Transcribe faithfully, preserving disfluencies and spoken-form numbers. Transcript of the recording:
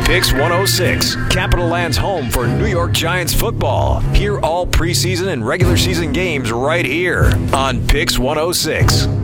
Pix one oh six, Capital Land's home for New York Giants football. Hear all preseason and regular season games right here on Pix one oh six.